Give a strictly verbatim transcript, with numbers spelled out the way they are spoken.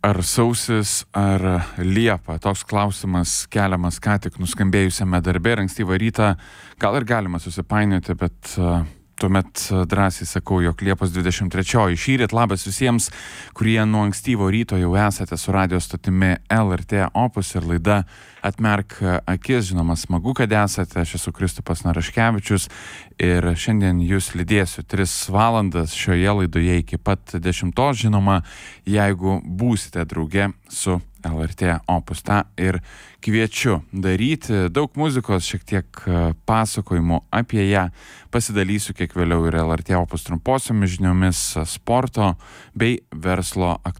Ar sausis, ar liepa? Toks klausimas keliamas ką tik nuskambėjusiame darbe ir ankstyvą rytą. Gal ir galima susipainioti, bet uh, tuomet drąsiai sakau, jog Liepos dvidešimt trečioji. Šįryt labas visiems, kurie nuo ankstyvo ryto jau esate su radio stotimi L R T Opus ir laida Atmerk akis. Žinoma, smagu, kad esate. Aš esu Kristupas Naraškevičius ir šiandien jūs lydėsiu tris valandas šioje laidoje iki pat dešimtos. Žinoma, jeigu būsite drauge su L R T Opus, tą ir kviečiu daryti. Daug muzikos, šiek tiek pasakojimų apie ją. Pasidalysiu kiek vėliau ir L R T Opus trumposiomis žiniomis, sporto bei verslo aktualiomis.